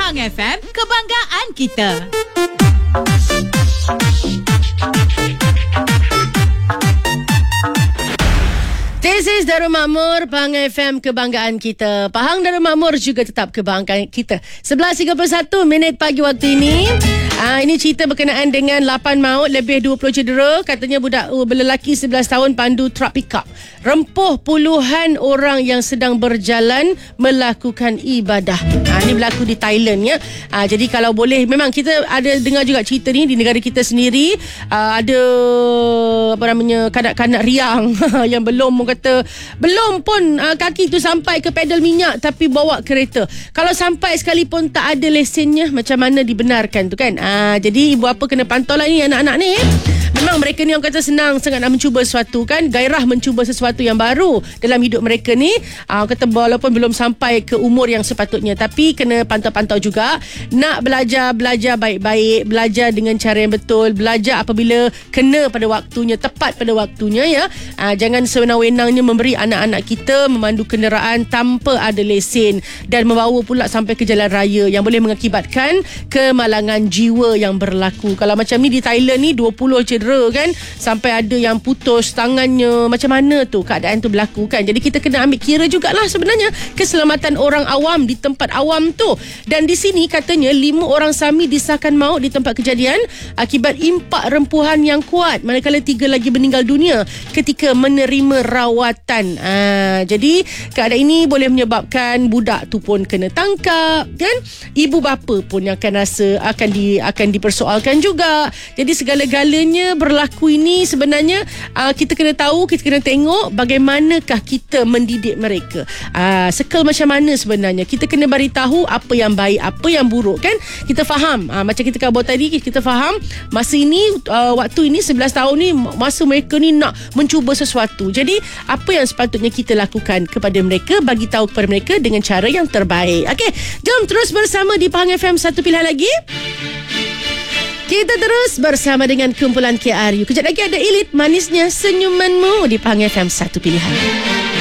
Pahang FM, kebanggaan kita. This is Darul Makmur, Pahang FM, kebanggaan kita. Pahang Darul Makmur juga tetap kebanggaan kita. 11.31 minit pagi waktu ini. Ini cerita berkenaan dengan 8 maut, lebih 20 cedera. Katanya budak berlelaki 11 tahun pandu truk pickup rempuh puluhan orang yang sedang berjalan melakukan ibadah. Ini berlaku di Thailand ya. Jadi kalau boleh, memang kita ada dengar juga cerita ni di negara kita sendiri. Ada kanak-kanak riang yang belum pun kaki tu sampai ke pedal minyak tapi bawa kereta. Kalau sampai sekalipun tak ada lesennya, macam mana dibenarkan tu kan? Jadi ibu bapa kena pantau lah ni anak-anak ni. Memang mereka ni orang kata senang sangat nak mencuba sesuatu kan, gairah mencuba sesuatu yang baru dalam hidup mereka ni. Orang kata walaupun belum sampai ke umur yang sepatutnya, tapi kena pantau-pantau juga. Nak belajar baik-baik, belajar dengan cara yang betul, belajar apabila kena pada waktunya, tepat pada waktunya ya. Jangan sewenang-wenangnya memberi anak-anak kita memandu kenderaan tanpa ada lesen dan membawa pula sampai ke jalan raya yang boleh mengakibatkan kemalangan jiwa yang berlaku. Kalau macam ni di Thailand ni 20 cedera kan, sampai ada yang putus tangannya, macam mana tu keadaan tu berlaku kan. Jadi kita kena ambil kira jugalah sebenarnya keselamatan orang awam di tempat awam tu. Dan di sini katanya 5 orang Sami disahkan maut di tempat kejadian akibat impak rempuhan yang kuat, manakala 3 lagi meninggal dunia ketika menerima rawatan. Jadi keadaan ini boleh menyebabkan budak tu pun kena tangkap kan, ibu bapa pun yang akan rasa akan dipersoalkan juga. Jadi segala-galanya berlaku ini sebenarnya kita kena tahu, kita kena tengok bagaimanakah kita mendidik mereka. Circle macam mana sebenarnya. Kita kena beritahu apa yang baik, apa yang buruk kan. Kita faham, macam kita khabar tadi, kita faham masa ini, waktu ini 11 tahun ni masa mereka ni nak mencuba sesuatu. Jadi apa yang sepatutnya kita lakukan kepada mereka, bagi tahu kepada mereka dengan cara yang terbaik. Okey, jom terus bersama di Pahang FM. Satu pilihan lagi. Kita terus bersama dengan kumpulan KRU. Kejap lagi ada Elite, manisnya senyumanmu di Pahang FM. Satu pilihan.